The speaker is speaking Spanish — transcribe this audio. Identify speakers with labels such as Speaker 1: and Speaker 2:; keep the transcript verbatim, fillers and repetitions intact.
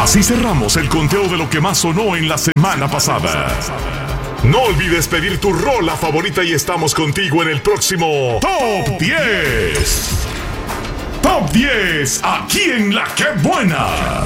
Speaker 1: Así cerramos el conteo de lo que más sonó en la semana pasada. No olvides pedir tu rola favorita y estamos contigo en el próximo Top diez. Top diez, aquí en La Que Buena.